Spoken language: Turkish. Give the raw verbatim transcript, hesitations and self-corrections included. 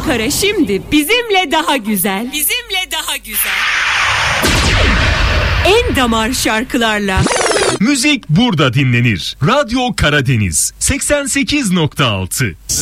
Kara şimdi bizimle daha güzel. Bizimle daha güzel. En damar şarkılarla. Müzik burada dinlenir. Radyo Karadeniz seksen sekiz nokta altı.